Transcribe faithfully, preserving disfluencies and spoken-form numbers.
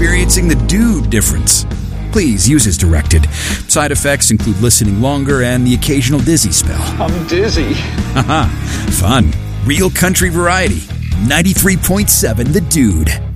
experiencing the dude difference. Please use as directed. Side effects include listening longer and the occasional dizzy spell. I'm dizzy. Haha, fun. Real country variety. ninety-three point seven The Dude.